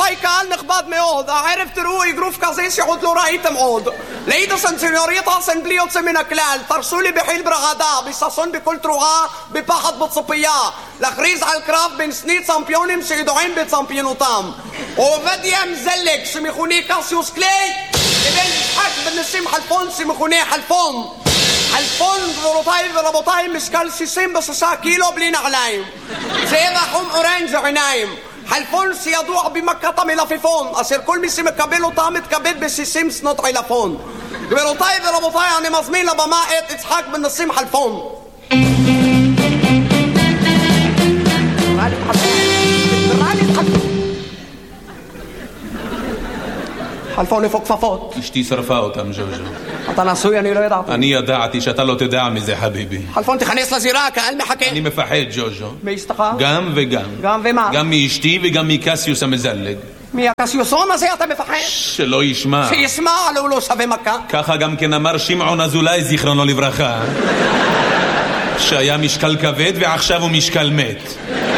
רבותיי, קהל נכבד מאוד, הערב תראו אגרוף כזה שעוד לא ראיתם עוד. לידסן סניוריטסן בלי יוצא מן הכלל, תרשו לי בחיל ברעדה, בששון בכל תרועה, בפחד בציפייה, להכריז על קרב בין שני צמפיונים שידועים בצמפיונותם. עובדיה מזלג שמכונה קסיוס קליי, לבין יצחק בן נסים חלפון שמכונה חלפון. חלפון, גבירותיי ורבותיי, משקל 66 קילו בלי נעליים. צבע חום אורנג' עיניים. חלפון שידוע במכת המלפפון, אשר כל מי שמקבל אותה מתכבד ב-60 שנות עילפון. גבירותיי ורבותיי, אני מזמין לבמה את יצחק בן נסים חלפון. חלפון איפה כפפות? אשתי שרפה אותם, ז'וז'ו. אתה נשוי, אני לא ידעתי. אני ידעתי שאתה לא תדע מזה, חביבי. חלפון, תכנס לזירה, הקהל מחכה. אני מפחד, ז'וז'ו. מאשתך? גם וגם. גם ומה? גם מאשתי וגם מקסיוס המזלג. מהקסיוסון הזה אתה מפחד? שלא ישמע. שישמע, הוא לא שווה מכה. ככה גם כן אמר שמעון אזולאי, זיכרונו לברכה. שהיה משקל כבד ועכשיו הוא משקל מת.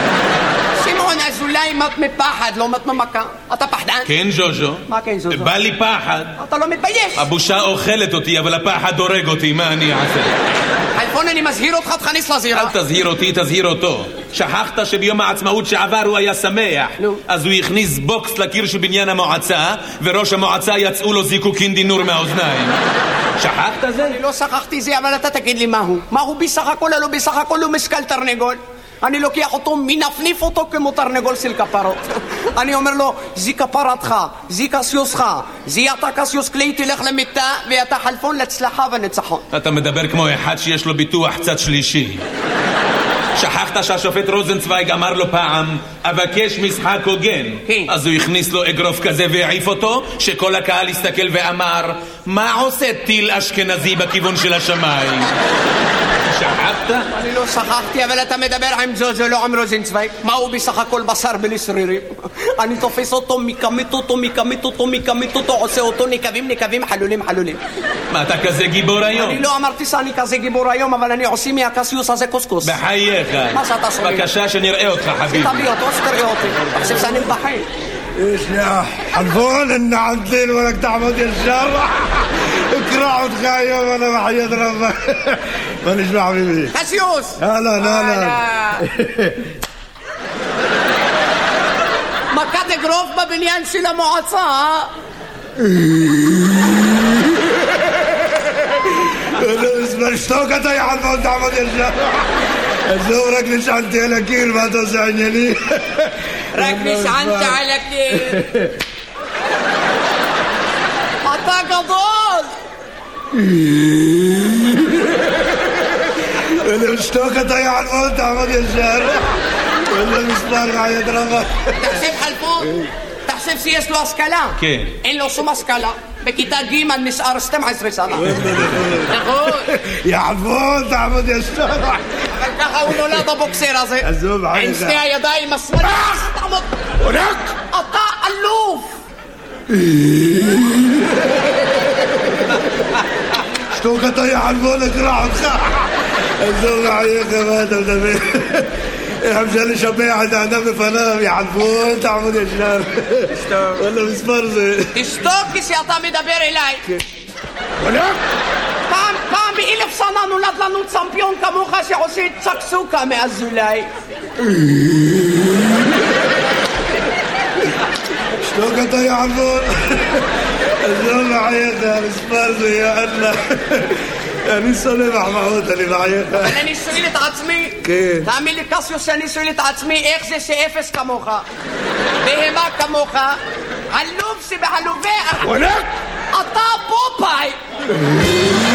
אולי מת מפחד, לא מת ממכה. אתה פחדן? כן, ז'וז'ו. מה כן, ז'וז'ו? בא לי פחד. אתה לא מתבייש. הבושה אוכלת אותי, אבל הפחד הורג אותי, מה אני אעשה? חלפון, אני מזהיר אותך, תכניס לזירה. אל תזהיר אותי, תזהיר אותו. שכחת שביום העצמאות שעבר הוא היה שמח. אז הוא הכניס בוקס לקיר של בניין המועצה, וראש המועצה יצאו לו זיקוקין דינור מהאוזניים. שכחת זה? אני לא שכחתי זה, אבל אתה תגיד לי מהו. מהו בסך הכל, לא בסך הכל, הוא משקל תרנגול. אני לוקח אותו, מנפניף אותו כמו תרנגול של כפרות. אני אומר לו, זי כפרתך, זי קסיוסך, זי אתה קסיוס קליי, תלך למיטה, ואתה חלפון להצלחה וניצחון. אתה מדבר כמו אחד שיש לו ביטוח צד שלישי. שכחת שהשופט רוזנצוויג אמר לו פעם, אבקש משחק הוגן. אז הוא הכניס לו אגרוף כזה והעיף אותו, שכל הקהל הסתכל ואמר, מה עושה טיל אשכנזי בכיוון של השמיים? שכחת? אני לא שכחתי, אבל אתה מדבר עם ז'וז'ו, לא עם רוזנצוויג. מה הוא בסך הכל בשר בלי שרירים? אני תופס אותו, מקמית אותו, עושה אותו נקבים, חלולים. מה, אתה כזה גיבור היום? אני לא אמרתי שאני כזה גיבור היום, אבל אני עושה מהקסיוס הזה קוסקוס. בחייך. מה שאתה סורי? בבקשה שנראה אותך, חביבי. תביא אותו, שתראה אותי. חושב שאני מבחי. ايش يا حلفون ان عدل ولك تعمد الشر اكرع وتخايم وانا وحياة ربك ما نسمع حبيبي קסיוס! هلا מכת אגרוף בבניין של המועצה. اسمع اشتوكت يا حلفون تعمد الشر زورك نشعنتي على كير ما توسعني لي רק נשענת על הקיר. אתה גדול. انا اشتوكت يا حلفون تعمد الشر ولا مسمار عيد ربك תחשב חלפון, תחשב שיש לו השכלה. כן. אין לו שום השכלה. בכיתה ג' נשאר 12 שנה. נכון. يا حلفون تعمد الشر אבל ככה הוא נולד הבוקסר הזה. עזוב, עם שני הידיים השמאליות. תעמוד. אתה אלוף. اشتوكت يا حلفون اقرع وتخاع عزوز عليك ما انت مدبر حمشان شبيعة انا بفنام يا حلفون تعمد الشر ولا مسفرزة תשתוק כשאתה מדבר אליי. פעם ב1000 שנה נולד לנו צמפיון כמוך שעושה צקסוקה מאזולאי. اشتوكت يا حلفون عزوز عليك يا مسفرزة يا الله אני סולח מחמאות, אני בעייך. אבל אני שואל את עצמי, תאמין לי קסיוס שאני שואל את עצמי, איך זה שאפס כמוך, בהמה כמוך, עלוב שבעלובי, אתה פופאי.